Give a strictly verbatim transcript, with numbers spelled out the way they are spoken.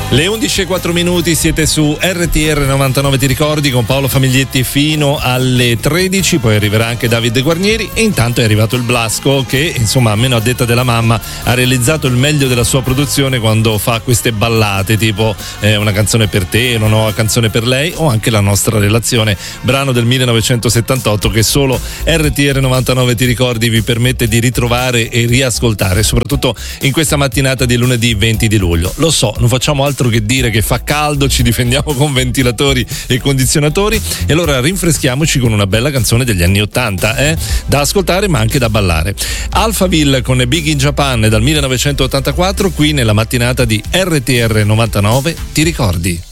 Le undici e quattro minuti, siete su R T R novantanove, ti ricordi, con Paolo Famiglietti fino alle tredici, poi arriverà anche Davide Guarnieri e intanto è arrivato il Blasco che, insomma, almeno a detta della mamma, ha realizzato il meglio della sua produzione quando fa queste ballate tipo eh, una canzone per te, una nuova canzone per lei o anche la nostra relazione, brano del millenovecentosettantotto che solo R T R novantanove, ti ricordi, vi permette di ritrovare e riascoltare, soprattutto in questa mattinata di lunedì venti di luglio. Lo so, non facciamo altro che dire che fa caldo, ci difendiamo con ventilatori e condizionatori e allora rinfreschiamoci con una bella canzone degli anni ottanta, eh? Da ascoltare ma anche da ballare. Alphaville con Big in Japan dal millenovecentottantaquattro qui nella mattinata di R T R novantanove, ti ricordi?